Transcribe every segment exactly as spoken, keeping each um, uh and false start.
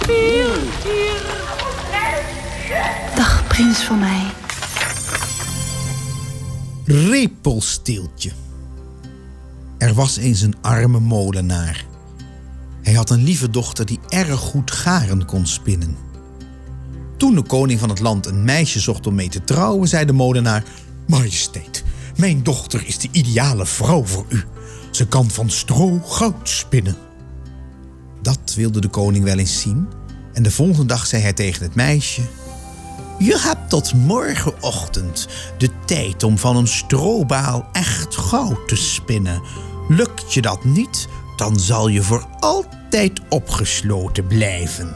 speeltje. Dag, prins van mij. Repelsteeltje. Er was eens een arme molenaar. Hij had een lieve dochter die erg goed garen kon spinnen. Toen de koning van het land een meisje zocht om mee te trouwen, zei de molenaar: Majesteit, mijn dochter is de ideale vrouw voor u. Ze kan van stro goud spinnen. Dat wilde de koning wel eens zien. En de volgende dag zei hij tegen het meisje: Je hebt tot morgenochtend de tijd om van een strobaal echt goud te spinnen. Lukt je dat niet, dan zal je voor altijd opgesloten blijven.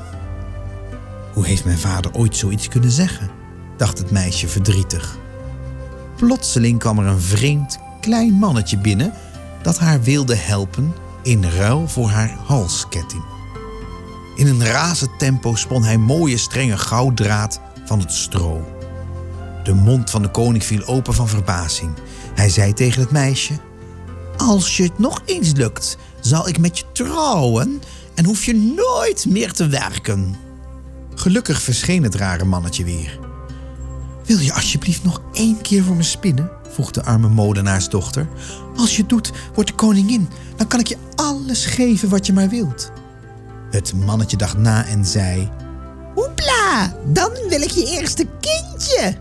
Hoe heeft mijn vader ooit zoiets kunnen zeggen? Dacht het meisje verdrietig. Plotseling kwam er een vreemd klein mannetje binnen dat haar wilde helpen in ruil voor haar halsketting. In een razend tempo spon hij mooie strenge gouddraad van het stro. De mond van de koning viel open van verbazing. Hij zei tegen het meisje: Als je het nog eens lukt, zal ik met je trouwen en hoef je nooit meer te werken. Gelukkig verscheen het rare mannetje weer. Wil je alsjeblieft nog één keer voor me spinnen? Vroeg de arme molenaarsdochter. Als je het doet, wordt de koningin. Dan kan ik je alles geven wat je maar wilt. Het mannetje dacht na en zei: Hoepla, dan wil ik je eerste kindje.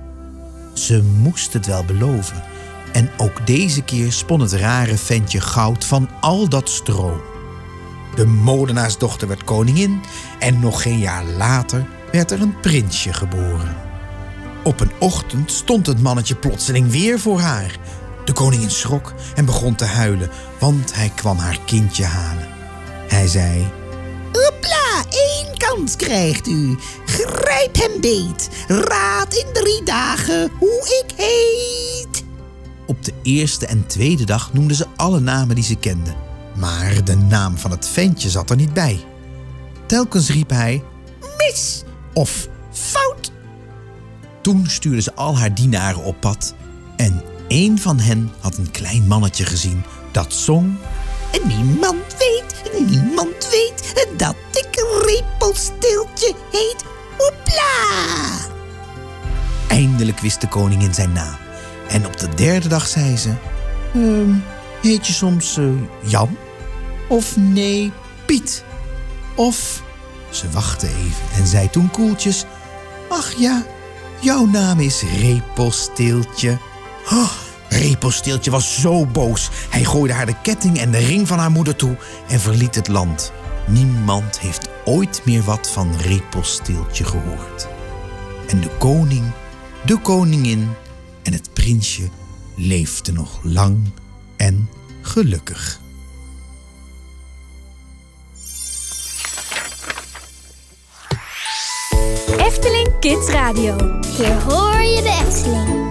Ze moest het wel beloven. En ook deze keer spon het rare ventje goud van al dat stro. De molenaarsdochter werd koningin en nog geen jaar later werd er een prinsje geboren. Op een ochtend stond het mannetje plotseling weer voor haar. De koningin schrok en begon te huilen, want hij kwam haar kindje halen. Hij zei: Hoepla, één kans krijgt u. Grijp hem beet. Raad in drie dagen hoe ik heet. Op de eerste en tweede dag noemden ze alle namen die ze kenden. Maar de naam van het ventje zat er niet bij. Telkens riep hij: mis of fout. Toen stuurde ze al haar dienaren op pad. En één van hen had een klein mannetje gezien dat zong: Niemand weet, niemand weet dat ik Repelsteeltje heet. Hoepla! Eindelijk wist de koningin zijn naam. En op de derde dag zei ze: uh, heet je soms uh, Jan? Of nee, Piet? Of... Ze wachtte even en zei toen koeltjes: Ach ja, jouw naam is Repelsteeltje. Oh, Repelsteeltje was zo boos. Hij gooide haar de ketting en de ring van haar moeder toe en verliet het land. Niemand heeft ooit meer wat van Repelsteeltje gehoord. En de koning, de koningin en het prinsje leefden nog lang en gelukkig. Efteling Kids Radio. Hier hoor je de Efteling.